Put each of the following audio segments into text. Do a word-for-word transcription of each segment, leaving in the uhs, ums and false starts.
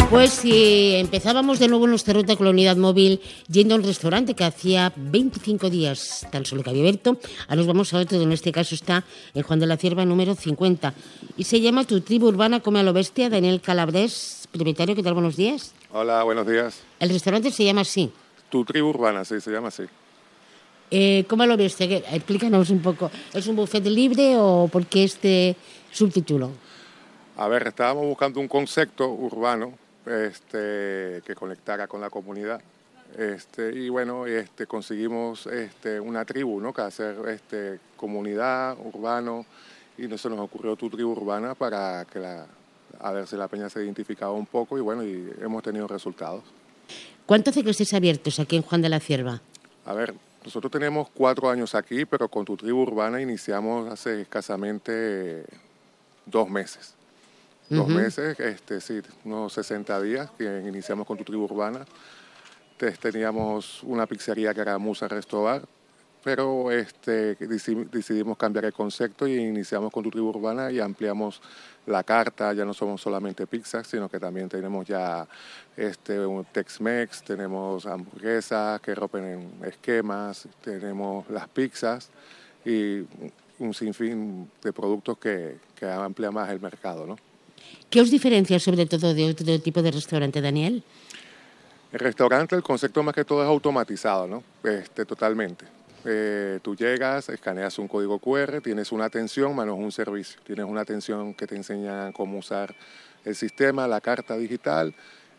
Pues si empezábamos de nuevo nuestra ruta con la unidad móvil yendo a un restaurante que hacía veinticinco días tan solo que había abierto, ahora nos vamos a otro, en este caso está en Juan de la Cierva número cincuenta y se llama Tu Tribu Urbana Come a lo Bestia. Daniel Calabrés, propietario, ¿qué tal? Buenos días. Hola, buenos días. El restaurante se llama así. Tu Tribu Urbana, sí, se llama así. Eh, ¿Cómo a lo bestia? Explícanos un poco. ¿Es un buffet libre o por qué este subtítulo? A ver, estábamos buscando un concepto urbano este, que conectara con la comunidad. Este, y bueno, este, conseguimos este, una tribu, ¿no? Que hacer este, comunidad, urbano, y eso nos ocurrió Tu Tribu Urbana para que la, a ver si la peña se identificaba un poco y bueno, y hemos tenido resultados. ¿Cuánto hace que estéis abiertos aquí en Juan de la Cierva? A ver, nosotros tenemos cuatro años aquí, pero con Tu Tribu Urbana iniciamos hace escasamente dos meses. Dos uh-huh. meses, este, sí, unos sesenta días que iniciamos con Tu Tribu Urbana. Teníamos una pizzería que era Musa Restobar, pero este, decidimos cambiar el concepto y iniciamos con Tu Tribu Urbana y ampliamos la carta. Ya no somos solamente pizzas, sino que también tenemos ya este, un Tex-Mex, tenemos hamburguesas que rompen en esquemas, tenemos las pizzas y un sinfín de productos que, que amplía más el mercado, ¿no? ¿Qué os diferencia sobre todo de otro tipo de restaurante, Daniel? El restaurante, el concepto más que todo es automatizado, ¿no? Este, totalmente. Eh, tú llegas, escaneas un código cu erre, tienes una atención, más no es un servicio. Tienes una atención que te enseñan cómo usar el sistema, la carta digital.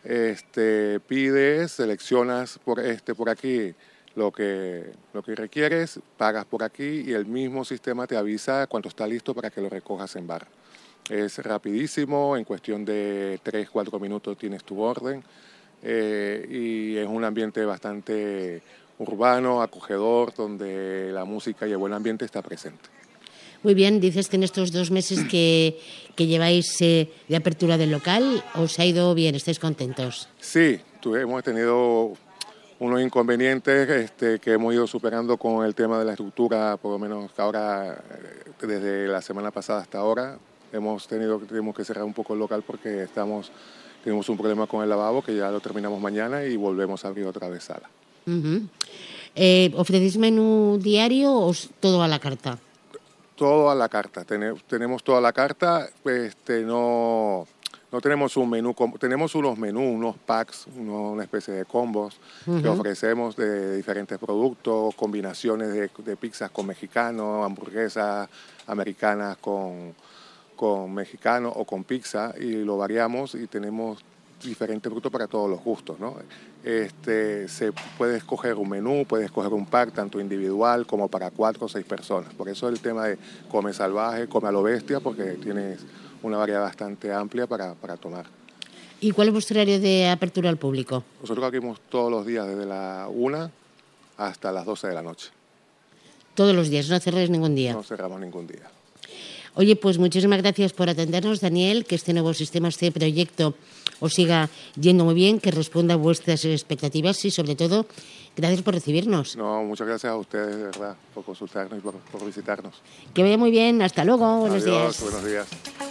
Este, pides, seleccionas por, este, por aquí lo que, lo que requieres, pagas por aquí y el mismo sistema te avisa cuando está listo para que lo recojas en barra. Es rapidísimo, en cuestión de tres, cuatro minutos tienes tu orden eh, y es un ambiente bastante urbano, acogedor, donde la música y el buen ambiente está presente. Muy bien, dices que en estos dos meses que, que lleváis eh, de apertura del local, ¿os ha ido bien? ¿Estáis contentos? Sí, tu, hemos tenido unos inconvenientes este, que hemos ido superando con el tema de la estructura, por lo menos ahora, desde la semana pasada hasta ahora. Hemos tenido tenemos que cerrar un poco el local porque estamos tenemos un problema con el lavabo que ya lo terminamos mañana y volvemos a abrir otra vez sala. Uh-huh. Eh, ¿Ofrecéis menú diario o todo a la carta? Todo a la carta. Ten, tenemos toda la carta. Este, no, no tenemos un menú. Tenemos unos menús, unos packs, uno, una especie de combos uh-huh. que ofrecemos de diferentes productos, combinaciones de, de pizzas con mexicano, hamburguesas americanas con... con mexicano o con pizza y lo variamos y tenemos diferentes productos para todos los gustos, ¿no? Este, se puede escoger un menú, puede escoger un pack tanto individual como para cuatro o seis personas. Por eso el tema de come salvaje, come a lo bestia, porque tienes una variedad bastante amplia para, para tomar. ¿Y cuál es vuestro horario de apertura al público? Nosotros abrimos todos los días desde la una hasta las doce de la noche. ¿Todos los días? ¿No cerráis ningún día? No cerramos ningún día. Oye, pues muchísimas gracias por atendernos, Daniel, que este nuevo sistema, este proyecto os siga yendo muy bien, que responda a vuestras expectativas y, sobre todo, gracias por recibirnos. No, muchas gracias a ustedes, de verdad, por consultarnos y por, por visitarnos. Que vaya muy bien, hasta luego, buenos Adiós, días. Buenos días.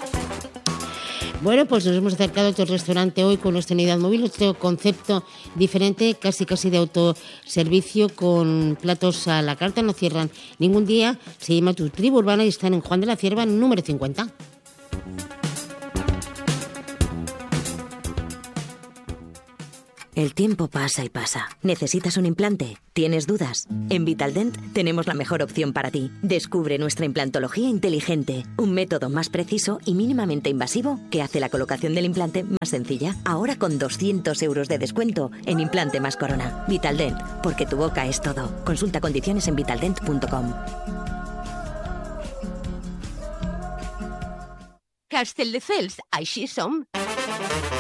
Bueno, pues nos hemos acercado a otro restaurante hoy con nuestra unidad móvil, otro concepto diferente, casi casi de autoservicio, con platos a la carta, no cierran ningún día, se llama Tu Tribu Urbana y están en Juan de la Cierva número cincuenta. El tiempo pasa y pasa. ¿Necesitas un implante? ¿Tienes dudas? En Vitaldent tenemos la mejor opción para ti. Descubre nuestra implantología inteligente, un método más preciso y mínimamente invasivo que hace la colocación del implante más sencilla. Ahora con doscientos euros de descuento en implante más corona. Vitaldent, porque tu boca es todo. Consulta condiciones en vitaldent punto com. Castelldefels, així som.